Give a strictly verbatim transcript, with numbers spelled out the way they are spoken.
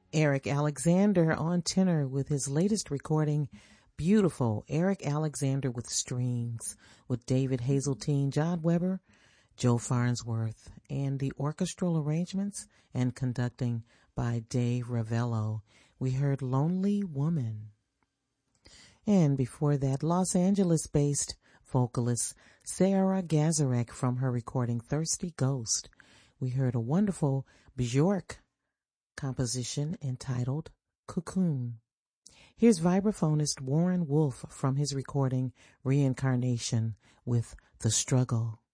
Eric Alexander on tenor with his latest recording, Beautiful. Eric Alexander with strings, with David Hazeltine, John Weber, Joe Farnsworth, and the orchestral arrangements and conducting by Dave Ravello. We heard Lonely Woman. And before that, Los Angeles-based vocalist Sarah Gazarek from her recording Thirsty Ghost. We heard a wonderful Bjork composition entitled Cocoon. Here's vibraphonist Warren Wolf from his recording Reincarnation with The Struggle.